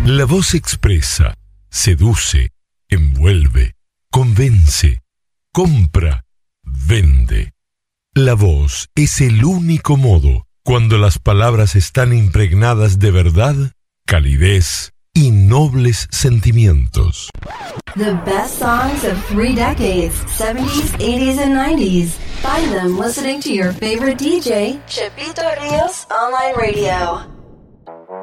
La voz expresa, seduce, envuelve, convence, compra, vende. La voz es el único modo cuando las palabras están impregnadas de verdad, calidez y nobles sentimientos. The best songs of 3 decades, 70s, 80s, and 90s. Find them listening to your favorite DJ, Chepito Rios Online Radio.